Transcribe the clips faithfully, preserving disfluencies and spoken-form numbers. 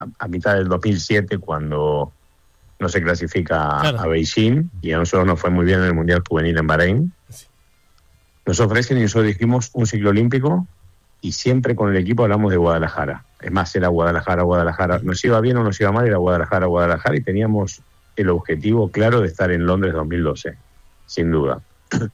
a mitad del dos mil siete, cuando no se clasifica claro. a Beijing, y a nosotros nos fue muy bien en el Mundial Juvenil en Bahrein. Sí. Nos ofrecen y nosotros dijimos un ciclo olímpico, y siempre con el equipo hablamos de Guadalajara. Es más, era Guadalajara, Guadalajara. Nos iba bien o nos iba mal, era Guadalajara, Guadalajara, y teníamos el objetivo claro de estar en Londres dos mil doce, sin duda.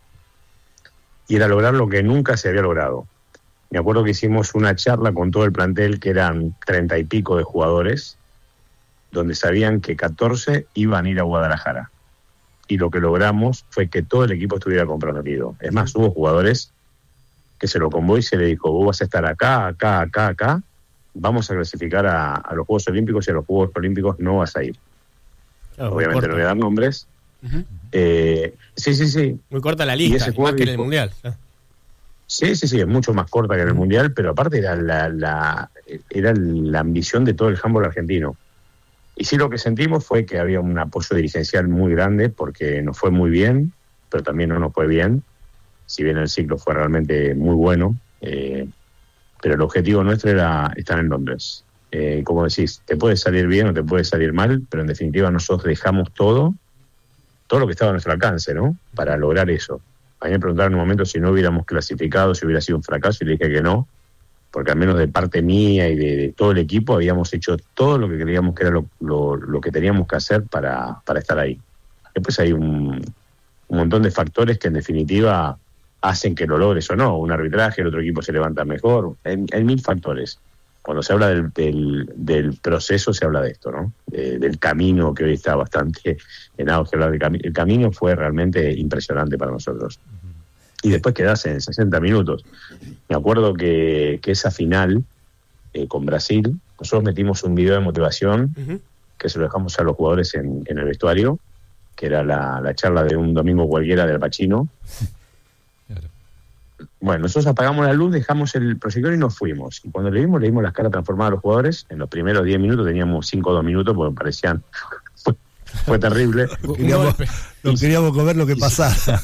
Y era lograr lo que nunca se había logrado. Me acuerdo que hicimos una charla con todo el plantel, que eran treinta y pico de jugadores, donde sabían que catorce iban a ir a Guadalajara. Y lo que logramos fue que todo el equipo estuviera comprometido. Es más, hubo jugadores que se lo convocó y se le dijo: vos vas a estar acá, acá, acá, acá, vamos a clasificar a, a los Juegos Olímpicos, y a los Juegos Olímpicos no vas a ir. Claro, obviamente no voy a dar nombres. Uh-huh. Eh, sí, sí, sí. Muy corta la lista, más que en el Mundial. Sí, sí, sí, es mucho más corta que en el Mundial, pero aparte era la, la, era la ambición de todo el handball argentino. Y sí, lo que sentimos fue que había un apoyo dirigencial muy grande, porque nos fue muy bien, pero también no nos fue bien, si bien el ciclo fue realmente muy bueno, eh, pero el objetivo nuestro era estar en Londres. Eh, como decís, te puede salir bien o te puede salir mal, pero en definitiva nosotros dejamos todo, todo lo que estaba a nuestro alcance, ¿no?, para lograr eso. A mí me preguntaron en un momento si no hubiéramos clasificado, si hubiera sido un fracaso, y le dije que no, porque al menos de parte mía y de, de todo el equipo habíamos hecho todo lo que creíamos que era lo, lo, lo que teníamos que hacer para, para estar ahí. Después hay un, un montón de factores que en definitiva hacen que lo logres o no. Un arbitraje, el otro equipo se levanta mejor, hay, hay mil factores. Cuando se habla del, del, del proceso, se habla de esto, ¿no? De, del camino, que hoy está bastante en auge. Hablar del cami- el camino fue realmente impresionante para nosotros. Y después quedarse en sesenta minutos. Me acuerdo que, que esa final eh, con Brasil, nosotros metimos un video de motivación, uh-huh, que se lo dejamos a los jugadores en, en el vestuario, que era la, la charla de un domingo cualquiera del Pacino. Claro. Bueno, nosotros apagamos la luz, dejamos el proyector y nos fuimos. Y cuando le vimos, le vimos las caras transformadas a los jugadores. En los primeros diez minutos teníamos cinco o dos minutos, porque parecían... fue, fue terrible. Queríamos, no queríamos comer lo que y pasara. Se,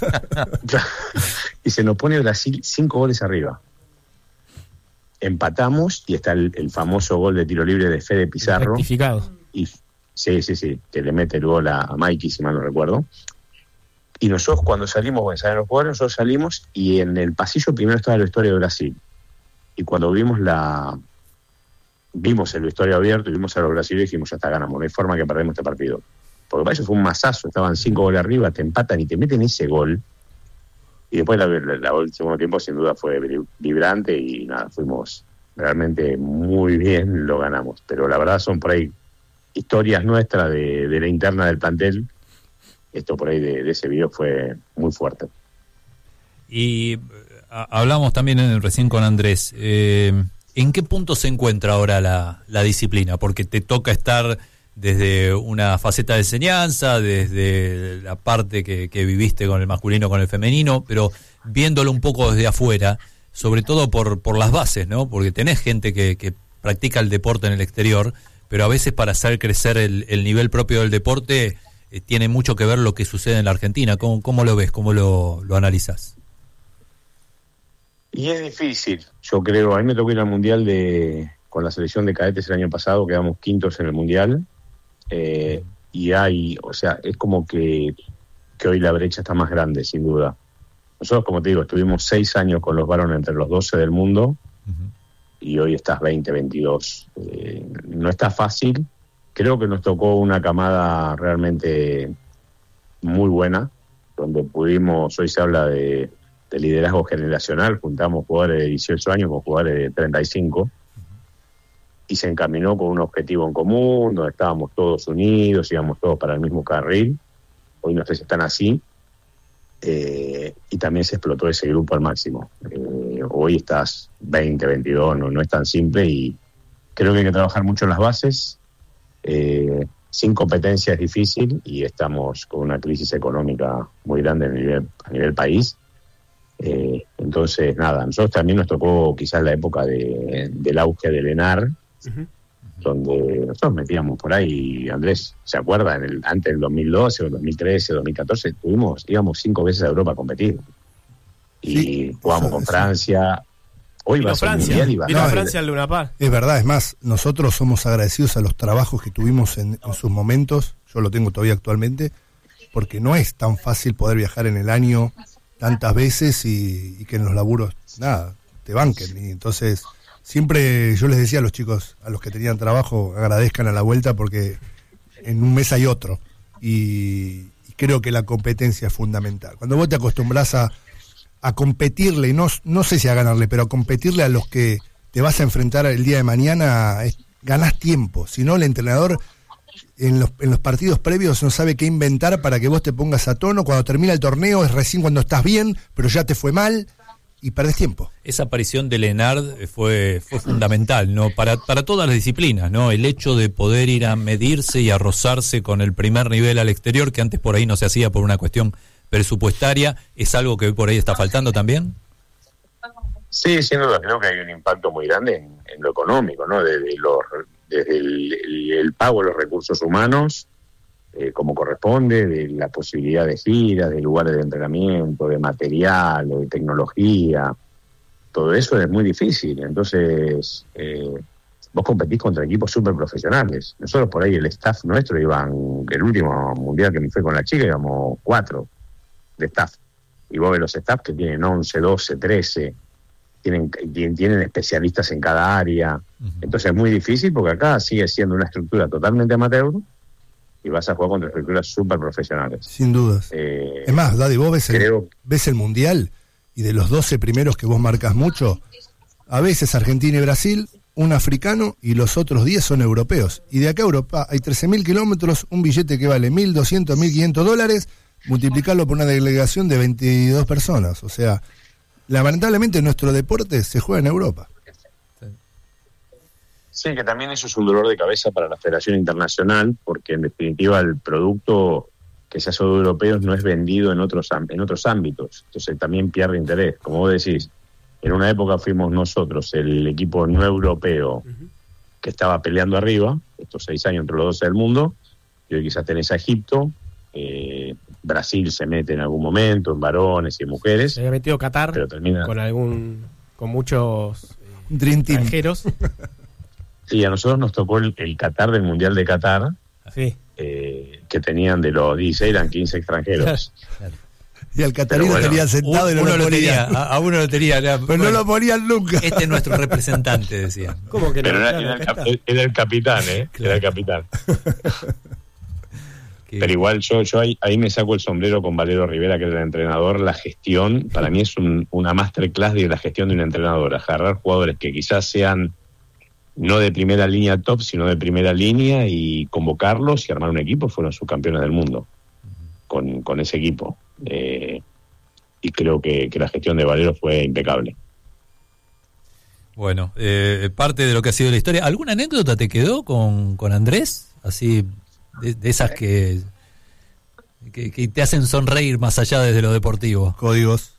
y se nos pone Brasil cinco goles arriba. Empatamos, y está el, el famoso gol de tiro libre de Fede Pizarro. Rectificado. Y, sí, sí, sí, que le mete el gol a, a Mikey, si mal no recuerdo. Y nosotros cuando salimos, bueno, salen los jugadores, nosotros salimos, y en el pasillo primero estaba el vestuario de Brasil. Y cuando vimos la vimos el vestuario abierto y vimos a los brasileños, dijimos: ya está, ganamos, no hay forma que perdamos este partido. Porque para eso fue un masazo, estaban cinco goles arriba, te empatan y te meten ese gol. Y después la, la, la, el segundo tiempo sin duda fue vibrante, y nada, fuimos realmente muy bien, lo ganamos. Pero la verdad son por ahí historias nuestras de, de la interna del plantel. Esto por ahí de, de ese video fue muy fuerte. Y a, hablamos también en, recién con Andrés, eh, ¿en qué punto se encuentra ahora la, la disciplina? Porque te toca estar desde una faceta de enseñanza, desde la parte que, que viviste con el masculino, con el femenino, pero viéndolo un poco desde afuera, sobre todo por, por las bases, ¿no? Porque tenés gente que, que practica el deporte en el exterior, pero a veces para hacer crecer el, el nivel propio del deporte eh, tiene mucho que ver lo que sucede en la Argentina. ¿Cómo, cómo lo ves? ¿Cómo lo, lo analizas? Y es difícil, yo creo. A mí me tocó ir al Mundial de con la selección de cadetes el año pasado, quedamos quintos en el Mundial. Eh, y hay, o sea, es como que, que hoy la brecha está más grande, sin duda. Nosotros, como te digo, estuvimos seis años con los varones entre los doce del mundo, uh-huh, y hoy estás veinte, veintidós. Eh, no está fácil. Creo que nos tocó una camada realmente muy buena, donde pudimos, hoy se habla de, de liderazgo generacional, juntamos jugadores de dieciocho años con jugadores de treinta y cinco, y se encaminó con un objetivo en común, donde estábamos todos unidos, íbamos todos para el mismo carril. Hoy no sé si están así, eh, y también se explotó ese grupo al máximo. Eh, hoy estás veinte, veintidós, no, no es tan simple, y creo que hay que trabajar mucho en las bases. Eh, sin competencia es difícil, y estamos con una crisis económica muy grande a nivel, a nivel país. Eh, entonces, nada, nosotros también nos tocó quizás la época de, del auge del ENAR, uh-huh, donde nosotros metíamos por ahí, Andrés, ¿se acuerda? En el, antes del dos mil doce o dos mil trece, dos mil catorce, tuvimos, íbamos cinco veces a Europa a competir. Y sí, jugamos con Francia, Hoy va a ser mundial y va Vino a a Francia al Luna Park. Es verdad, es más, nosotros somos agradecidos a los trabajos que tuvimos en, en sus momentos, yo lo tengo todavía actualmente, porque no es tan fácil poder viajar en el año tantas veces y, y que en los laburos, nada, te banquen. Y entonces, siempre yo les decía a los chicos, a los que tenían trabajo, agradezcan a la vuelta porque en un mes hay otro. Y, y creo que la competencia es fundamental. Cuando vos te acostumbras a a competirle, y no, no sé si a ganarle, pero a competirle a los que te vas a enfrentar el día de mañana, es, ganás tiempo. Si no, el entrenador en los, en los partidos previos no sabe qué inventar para que vos te pongas a tono. Cuando termina el torneo es recién cuando estás bien, pero ya te fue mal y perdés tiempo. Esa aparición de Lenard fue fue fundamental, ¿no? Para, para todas las disciplinas, ¿no? El hecho de poder ir a medirse y a rozarse con el primer nivel al exterior, que antes por ahí no se hacía por una cuestión presupuestaria, ¿es algo que por ahí está faltando también? Sí, sin duda, creo que hay un impacto muy grande en, en lo económico, ¿no? Desde, los, desde el, el, el pago de los recursos humanos, eh, como corresponde, de la posibilidad de giras, de lugares de entrenamiento, de material, de tecnología, todo eso es muy difícil. Entonces, eh, vos competís contra equipos súper profesionales. Nosotros por ahí, el staff nuestro, iban, el último mundial que me fue con la chica, íbamos cuatro de staff, y vos ves los staff que tienen once, doce, trece, tienen, tienen especialistas en cada área. Uh-huh. Entonces es muy difícil porque acá sigue siendo una estructura totalmente amateur y vas a jugar contra estructuras súper profesionales. Sin dudas. Eh, es más, Daddy, vos ves el, creo... ves el mundial y de los doce primeros que vos marcas mucho, a veces Argentina y Brasil, un africano y los otros diez son europeos. Y de acá a Europa hay trece mil kilómetros, un billete que vale mil doscientos, mil quinientos dólares, multiplicarlo por una delegación de veintidós personas. O sea, lamentablemente nuestro deporte se juega en Europa. Sí, que también eso es un dolor de cabeza para la Federación Internacional, porque en definitiva el producto que se hace de europeos no es vendido en otros en otros ámbitos. Entonces también pierde interés. Como vos decís, en una época fuimos nosotros el equipo no europeo uh-huh. que estaba peleando arriba, estos seis años entre los doce del mundo, y hoy quizás tenés a Egipto, eh, Brasil se mete en algún momento, en varones y en mujeres. Se había metido Qatar, pero termina... con algún con muchos eh, Dream Team. extranjeros. Sí, a nosotros nos tocó el, el Qatar del Mundial de Qatar, sí. eh, que tenían de los dieciséis, eran quince extranjeros. Claro. Y al catarino bueno, tenía sentado y no uno lo tenía. A, a uno lo tenía. Era, pero bueno, no lo ponían nunca. Este es nuestro representante, decían. ¿Cómo que no? Pero era, claro, era, el, cap, era el capitán, ¿eh? Claro. Era el capitán. Pero igual yo yo ahí, ahí me saco el sombrero con Valero Rivera, que era el entrenador. La gestión, para mí es un, una masterclass de la gestión de un entrenador. Agarrar jugadores que quizás sean no de primera línea top, sino de primera línea, y convocarlos y armar un equipo. Fueron subcampeones del mundo con, con ese equipo. Eh, y creo que, que la gestión de Valero fue impecable. Bueno, eh, parte de lo que ha sido la historia. ¿Alguna anécdota te quedó con, con Andrés? Así, de, de esas que, que que te hacen sonreír más allá desde lo deportivo. Códigos.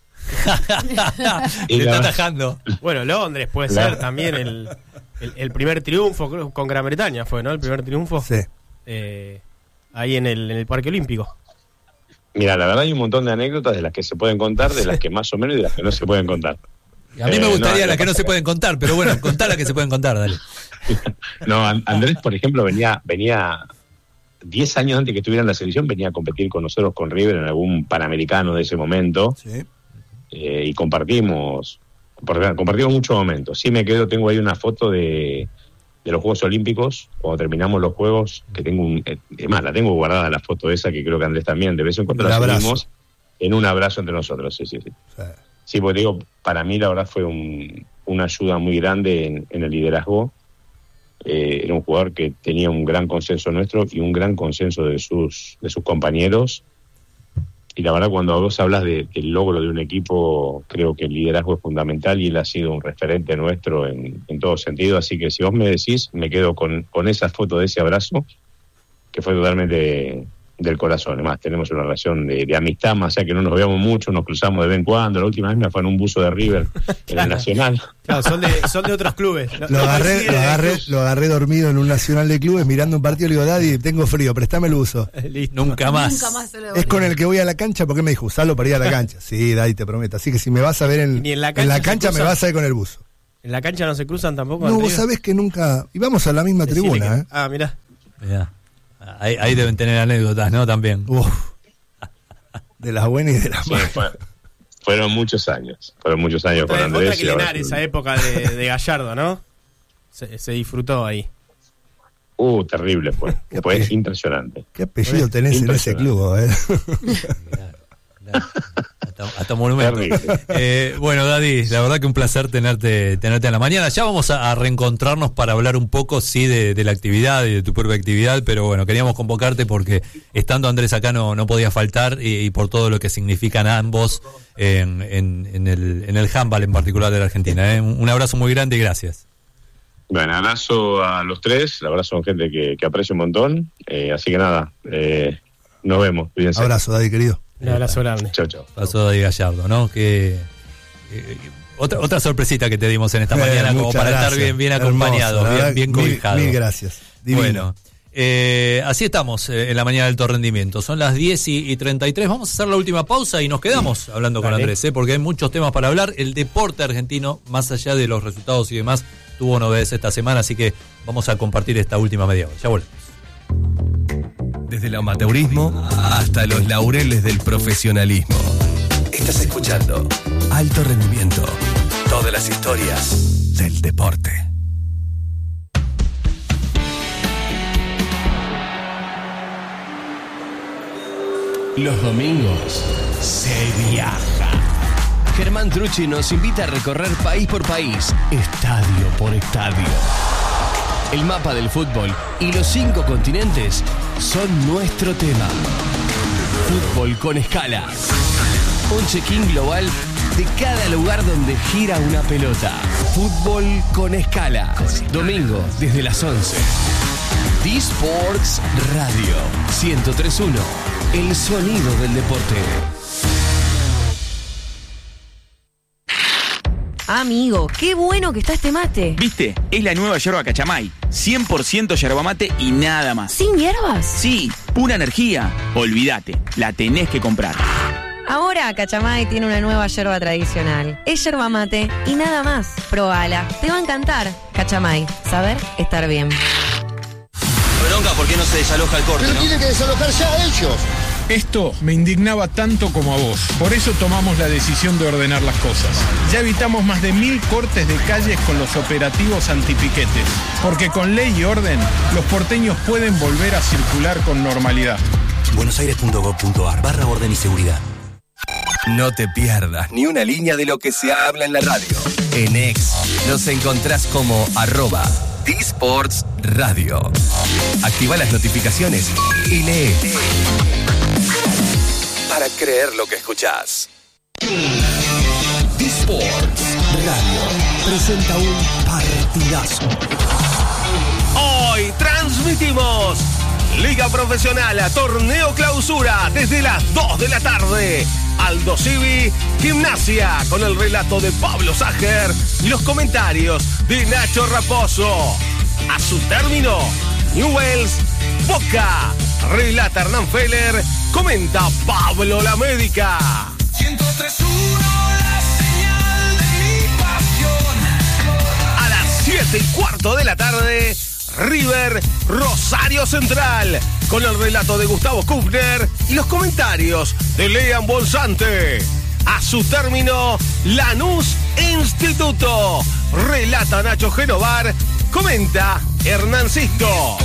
Te está atajando. Bueno, Londres puede la... ser también el, el, el primer triunfo con Gran Bretaña, fue, ¿no? El primer triunfo. Sí. Eh, ahí en el, en el Parque Olímpico. Mira, la verdad hay un montón de anécdotas de las que se pueden contar, de las que más o menos y de las que no se pueden contar. Y a mí eh, me gustaría no, las que no se pueden contar, pero bueno, contá las que se pueden contar, dale. No, Andrés, por ejemplo, venía venía diez años antes que estuviera en la selección, venía a competir con nosotros, con River, en algún Panamericano de ese momento. Sí. Eh, y compartimos, compartimos muchos momentos. Sí me quedo, tengo ahí una foto de, de los Juegos Olímpicos, cuando terminamos los Juegos, que tengo un... Es más, la tengo guardada la foto esa, que creo que Andrés también, de vez en cuando la subimos en un abrazo entre nosotros, sí, sí, sí. Sí. Sí, porque digo, para mí la verdad fue un, una ayuda muy grande en, en el liderazgo. Eh, era un jugador que tenía un gran consenso nuestro y un gran consenso de sus de sus compañeros. Y la verdad, cuando vos hablas de, del logro de un equipo, creo que el liderazgo es fundamental y él ha sido un referente nuestro en, en todo sentido. Así que si vos me decís, me quedo con, con esa foto de ese abrazo, que fue totalmente del corazón. Además, tenemos una relación de, de amistad, más allá que no nos veamos mucho, nos cruzamos de vez en cuando. La última vez me fue en un buzo de River en claro. el Nacional. Claro, son de, son de otros clubes. Lo, lo, agarré, lo, agarré, lo agarré dormido en un Nacional de clubes mirando un partido. Le digo, Daddy, tengo frío, préstame el buzo. Listo. Nunca más. Nunca más se lo es con el que voy a la cancha, porque me dijo, usalo para ir a la cancha. Sí, Daddy, te prometo. Así que si me vas a ver en, en la cancha, en la cancha me vas a ver con el buzo. ¿En la cancha no se cruzan tampoco? No, vos sabés que nunca... Íbamos a la misma Decile tribuna, que... ¿eh? Ah, mirá. Mirá. Ahí, ahí deben tener anécdotas, ¿no? También. Uf. De las buenas y de las Sí, malas. fue- fueron muchos años. Fueron muchos años Otra, con Andrés. otra que y ahora- llenar esa época de, de Gallardo, ¿no? Se, se disfrutó ahí. Uh, terrible fue. Qué Fue pe- impresionante. ¿Qué apellido tenés en ese Impresionante. club, eh? Claro, claro. Hasta, hasta monumento. Terrible. Eh, bueno, Daddy, la verdad que un placer tenerte tenerte en la mañana. Ya vamos a, a reencontrarnos para hablar un poco, sí, de, de la actividad y de tu propia actividad, pero bueno, queríamos convocarte porque estando Andrés acá no, no podía faltar y, y por todo lo que significan ambos en, en, en el, en el handball en particular de la Argentina. ¿eh? Un, un abrazo muy grande y gracias. Bueno, abrazo a los tres. La verdad son gente que, que aprecio un montón. Eh, así que nada, eh, nos vemos. Cuídense. Abrazo, Daddy, querido. Un abrazo grande. Chao, chao. Pasó Daddy Gallardo, ¿no? Que eh, otra otra sorpresita que te dimos en esta Eh, mañana como muchas para gracias. estar bien bien Hermoso, acompañado, la bien, verdad, bien mil- cobijado. Mil, gracias. Divino. Bueno, eh, así estamos eh, en la mañana del Alto Rendimiento. Son las diez y treinta y tres. Vamos a hacer la última pausa y nos quedamos hablando con Dale. Andrés, ¿eh? Porque hay muchos temas para hablar. El deporte argentino, más allá de los resultados y demás, tuvo novedades esta semana, así que vamos a compartir esta última media hora. Ya volvemos. Desde el amateurismo hasta los laureles del profesionalismo. Estás escuchando Alto Rendimiento. Todas las historias del deporte. Los domingos se viaja. Germán Trucci nos invita a recorrer país por país, estadio por estadio. El mapa del fútbol y los cinco continentes son nuestro tema. Fútbol con escala. Un check-in global de cada lugar donde gira una pelota. Fútbol con escala. Domingo desde las once. D-Sports Radio ciento tres punto uno. El sonido del deporte. Amigo, qué bueno que está este mate. ¿Viste? Es la nueva yerba Cachamay. cien por ciento yerba mate y nada más. ¿Sin hierbas? Sí, pura energía. Olvídate, la tenés que comprar. Ahora Cachamay tiene una nueva yerba tradicional. Es yerba mate y nada más. Probala, te va a encantar. Cachamay, saber estar bien. Bronca, ¿por qué no se desaloja el corte, Pero tiene que desalojar ya ellos. Esto me indignaba tanto como a vos. Por eso tomamos la decisión de ordenar las cosas. Ya evitamos más de mil cortes de calles con los operativos antipiquetes. Porque con ley y orden, los porteños pueden volver a circular con normalidad. buenosaires punto gov punto ar barra orden y seguridad. No te pierdas ni una línea de lo que se habla en la radio. En X nos encontrás como arroba D-Sports Radio. Activa las notificaciones y lee. Para creer lo que escuchás. D-Sports Radio presenta un partidazo. Hoy transmitimos Liga Profesional a Torneo Clausura desde las dos de la tarde. Aldo Civi, Gimnasia, con el relato de Pablo Sager y los comentarios de Nacho Raposo. A su término, Newell's, Boca, relata Hernán Feller, comenta Pablo La Médica. ciento tres punto uno, la señal de mi pasión. A las siete y cuarto de la tarde, River Rosario Central, con el relato de Gustavo Kufner y los comentarios de Lean Bolsante. A su término, Lanús Instituto, relata Nacho Genovar, comenta Hernán Sisto.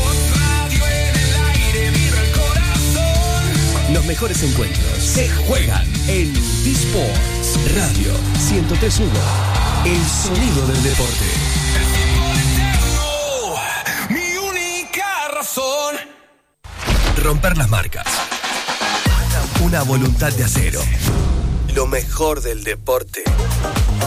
Los mejores encuentros se juegan en D-Sports Radio ciento tres punto uno. El sonido del deporte. Mi única razón. Romper las marcas. Una voluntad de acero. Lo mejor del deporte